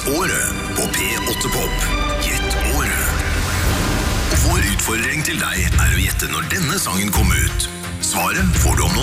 året på P8 Pop. Gjett året. Vår utfordring til deg å gjette når denne sangen kom ut. Svaret får du om noen